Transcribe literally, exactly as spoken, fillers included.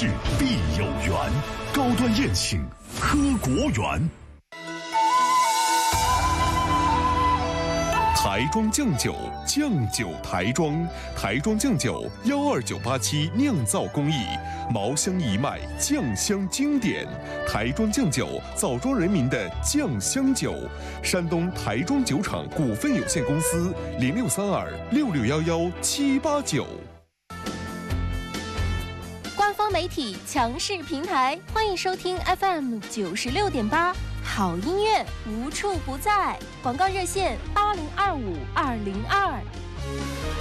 事必有缘，高端宴请喝国园。台庄酱酒，酱酒台庄，台庄酱酒幺二九八七酿造工艺，茅香一脉，酱香经典。台庄酱酒，枣庄人民的酱香酒。山东台庄酒厂股份有限公司零六三二六六幺幺七八九。 官方媒体强势平台，欢迎收听 F M 九十六点八。好音乐无处不在，广告热线八零二五二零二。